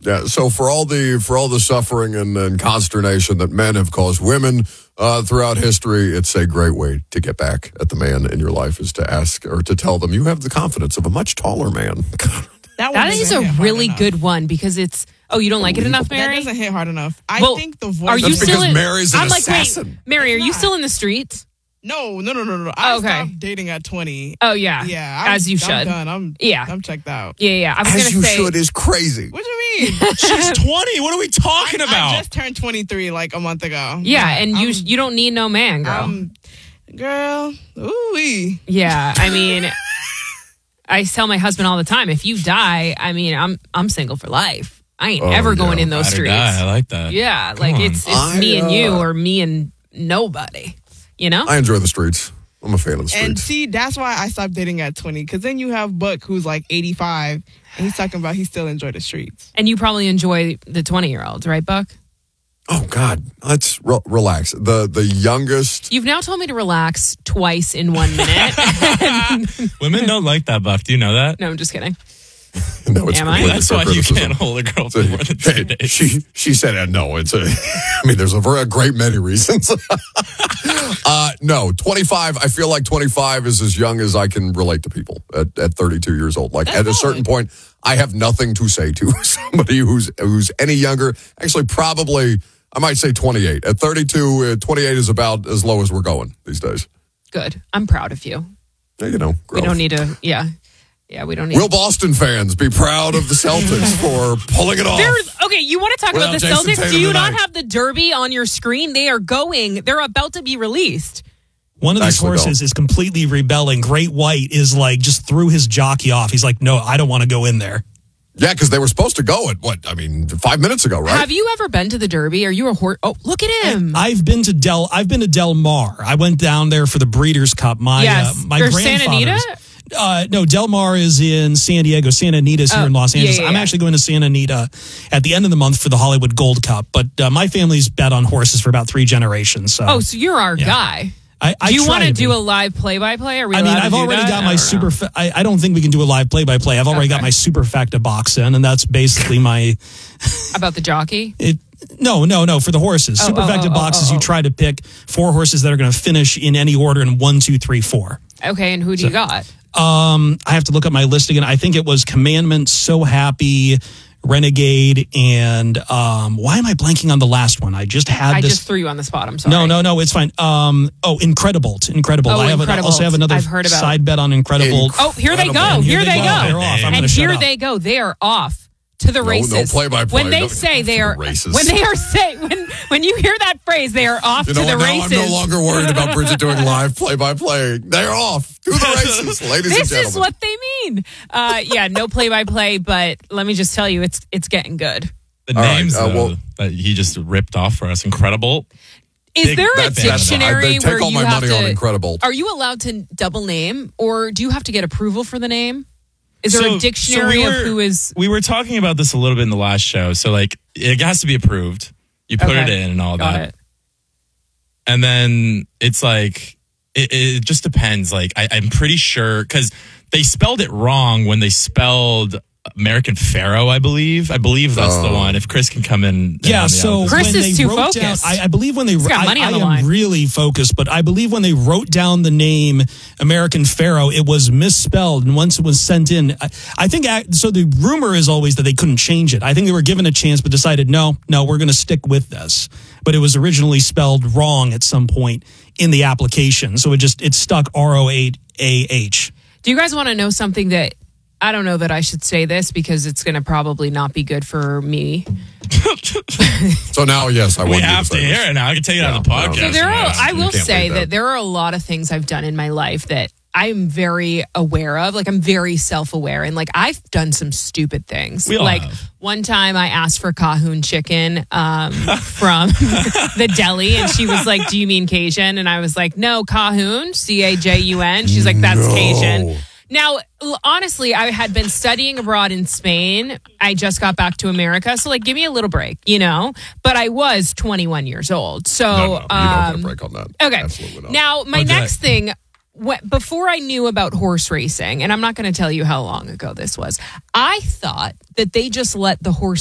Yeah, so for all the suffering and consternation that men have caused women throughout history, it's a great way to get back at the man in your life is to ask or to tell them you have the confidence of a much taller man. That is a really good one because it's. Oh, you don't like it enough, Mary? That doesn't hit hard enough. I think the voice. Are you still in? Mary's an I'm like, assassin. wait, Mary, are you still in the streets? No. I stopped dating at 20. Oh yeah, yeah. As you should. I'm done. I'm checked out. Yeah. I was As gonna you say, should is crazy. What do you mean? She's 20. What are we talking about? I just turned 23 like a month ago. Yeah, and you don't need no man, girl. Girl, ooh-wee. Yeah, I mean, I tell my husband all the time, if you die, I mean, I'm single for life. I ain't ever going in those Ride or streets. die. I like that. Yeah, like it's me and you or me and nobody. You know? I enjoy the streets. I'm a fan of the streets. And see, that's why I stopped dating at 20. Because then you have Buck, who's like 85, and he's talking about he still enjoy the streets. And you probably enjoy the 20-year-olds, right, Buck? Oh, God. Let's relax. The youngest. You've now told me to relax twice in 1 minute. Women don't like that, Buck. Do you know that? No, I'm just kidding. No, it's Am I? completely That's fair why you criticism. can't hold a girl for more than 2 days. She said no. It's I mean, there's a great many reasons. No, 25. I feel like 25 is as young as I can relate to people at 32 years old. Like at a certain point, I have nothing to say to somebody who's any younger. Actually, probably I might say 28. At 32, 28 is about as low as we're going these days. Good. I'm proud of you. Yeah, you know, We don't need to. Yeah, we don't need. Will Boston fans be proud of the Celtics for pulling it off? Okay, you want to talk about the Jason Celtics? Tatum Do you tonight. not have the Derby on your screen? They're about to be released. One of these Actually, horses is completely rebelling. Great White is like just threw his jockey off. He's like, no, I don't want to go in there. Yeah, because they were supposed to go at 5 minutes ago, right? Have you ever been to the Derby? Are you a horse? Oh, look at him. I've been to Del Mar. I went down there for the Breeders' Cup. My Or Santa Anita? No, Del Mar is in San Diego. Santa Anita is here in Los Angeles. I'm actually going to Santa Anita at the end of the month for the Hollywood Gold Cup. But my family's bet on horses for about 3 generations. So. So you're our guy. I do you want to to do a live play-by-play? I've already got my super. I don't think we can do a live play-by-play. I've already got my superfecta box in, and that's basically my. About the jockey? No, for the horses. Superfecta boxes. You try to pick 4 horses that are going to finish in any order in 1, 2, 3, 4. Okay, and who do you got? I have to look up my list again. I think it was Commandment, So Happy, Renegade, and why am I blanking on the last one? I just threw you on the spot. I'm sorry. No, it's fine. Incredible. I also have another side bet on Incredible. Here they go. Here they go. They're off. And here they go. They are off to the races. No play-by-play. When they say they are races. When you hear that phrase, they are off to the races. I'm no longer worried about Bridget doing live play-by-play. They're off to the races, ladies and gentlemen. This is what they mean. No play-by-play, but let me just tell you, it's getting good. The names that he just ripped off for us, Incredible. Is there a dictionary take where all you my have money to? on Incredible. Are you allowed to double name, or do you have to get approval for the name? Is there a dictionary of who is? We were talking about this a little bit in the last show. So, like, it has to be approved. You put it in and all that. And then it's like, it just depends. Like, I'm pretty sure, because they spelled it wrong when they spelled American Pharaoh, I believe. I believe that's the one. If Chris can come in. Yeah, so Chris when is they too wrote focused. down, I believe when they He's got money on the line. am really focused, but I believe when they wrote down the name American Pharaoh, it was misspelled. And once it was sent in, I think, so the rumor is always that they couldn't change it. I think they were given a chance, but decided, no, we're going to stick with this. But it was originally spelled wrong at some point in the application. So it stuck ROAH. Do you guys want to know something that I don't know that I should say this because it's going to probably not be good for me. So now, yes, we have to hear it now. I can take it out of the podcast. So I will say that there are a lot of things I've done in my life that I'm very aware of. Like, I'm very self-aware. And, like, I've done some stupid things. One time I asked for Cahoon chicken from the deli. And she was like, do you mean Cajun? And I was like, no, Cahoon, C-A-J-U-N. She's like, that's Cajun. Now, honestly, I had been studying abroad in Spain. I just got back to America. So, like, give me a little break, you know? But I was 21 years old. So, No, you don't get a break on that. Okay. Absolutely not. Now, my next thing, before I knew about horse racing, and I'm not going to tell you how long ago this was, I thought that they just let the horse